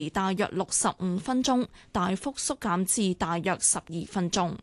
大約65分鐘，大幅縮減至大約12分鐘。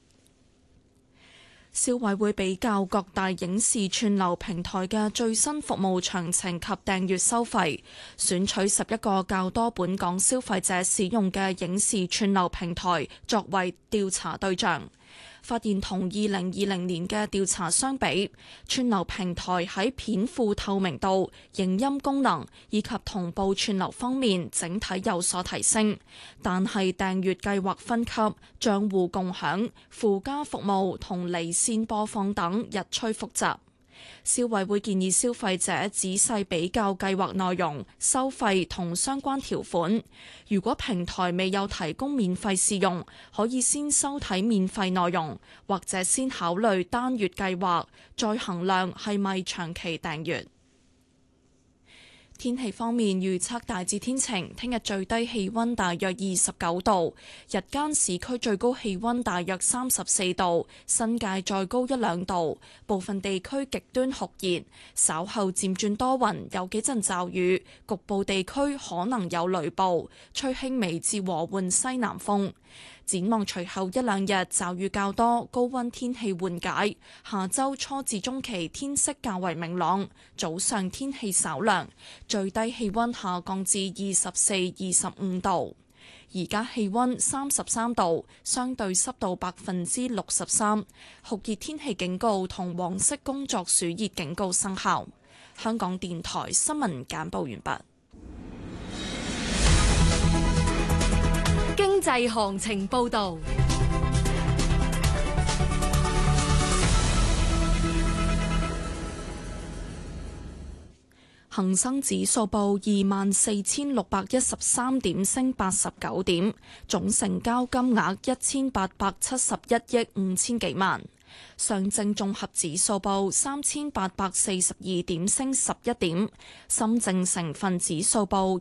消委會比較各大影視串流平台嘅最新服務詳情及訂閱收費，選取11個較多本港消費者使用嘅影視串流平台作為調查對象。發現同2020年嘅調查相比，串流平台喺片庫透明度、影音功能以及同步串流方面整體有所提升，但係訂閱計劃分級、帳戶共享、附加服務同離線播放等日趨複雜。消委會建議消費者仔細比較計劃內容、收費同相關條款。如果平台未有提供免費試用，可以先收睇免費內容，或者先考慮單月計劃，再衡量係咪長期訂閱。天氣方面預測大致天晴，聽日最低氣溫大約29度，日間市區最高氣溫大約34度，新界再高1-2度，部分地區極端酷熱，稍後漸轉多雲，有幾陣驟雨，局部地區可能有雷暴，吹輕微至和緩西南風。展望隨後1-2日驟雨較多，高溫天氣緩解。下週初至中期天色較為明朗，早上天氣稍涼，最低氣溫下降至24-25度。而家氣溫33度，相對濕度63%，酷熱天氣警告同黃色工作暑熱警告生效。香港電台新聞簡報完畢。 經濟行情報導， 恒生指數報24,613點，升89點，總成交金額1,871億5千幾萬。上證綜合指數報3,842點，升11點。深證成分指數報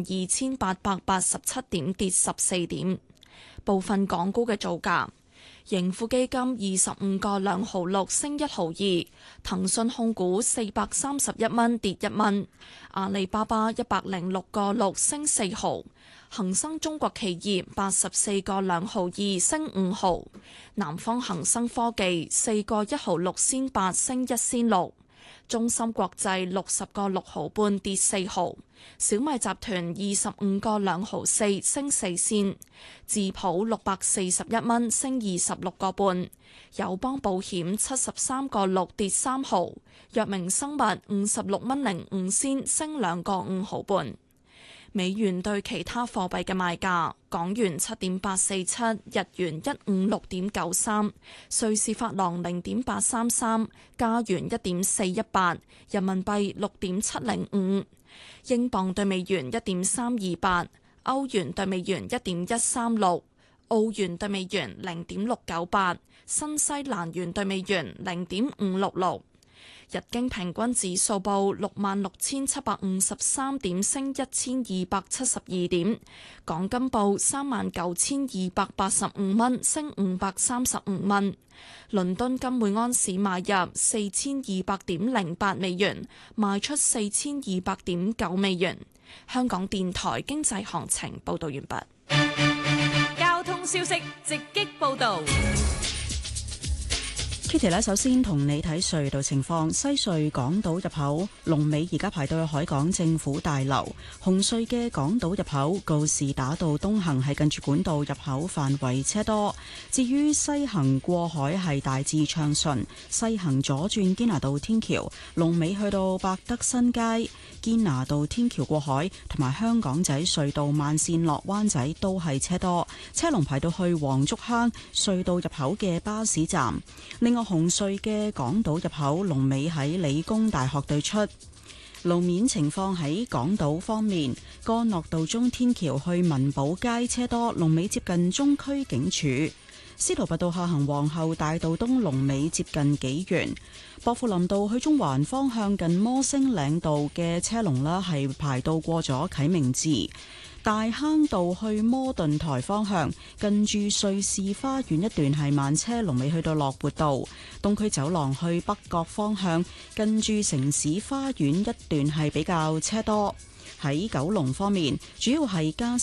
12,887點，跌14點。部分港股嘅造價：盈富基金25個2毫6升1毫2，騰訊控股431蚊跌1蚊，阿里巴巴106個6升4毫。恒生中國企業84個2毫2升5毫，南方恒生科技4個1毫6仙8升1仙6，中芯國際60個6毫半跌4毫，小米集團25個2毫4升4仙，智普641蚊升26個半，友邦保險73個6跌3毫，藥明生物56蚊05仙升2個5毫半。美元對其他貨幣嘅賣價：港元7.847，日元156.93，瑞士法郎0.833，加元1.418，人民幣6.705，英鎊對美元1.328，歐元對美元1.136，澳元對美元0.698，新西蘭元對美元0.566。日經平均指數報66,753點，升1,272點。港金報39,285蚊，升535蚊。倫敦金每安士買入4,200.08美元，賣出4,200.9美元。香港電台經濟行情報道完畢。 交通消息直擊報道。 Kitty 咧，首先同你睇隧道情況。西隧港島入口龍尾而家排到去海港政府大樓，紅隧嘅港島入口告士打道東行係近住管道入口範圍車多，至於西行過海係大致暢順，西行左轉堅拿道天橋龍尾去到百德新街，堅拿道天橋過海同埋香港仔隧道慢線落灣仔都係車多，車龍排到去黃竹坑隧道入口嘅巴士站。另外紅隧嘅港島入口龍尾喺理工大學對出。路面情況喺港島方面，干諾道中天橋去文寶街車多，龍尾接近中區警署。司徒拔道下行皇后大道東龍尾接近紀元。薄扶林道去中環方向近摩星嶺道嘅車龍啦，係排到過咗啟明寺。大坑道去摩頓台方向，近住瑞士花園一段係慢車，龍尾去到樂活道。東區走廊去北角方向，近住城市花園一段係比較車多。 喺九龍方面，主要係加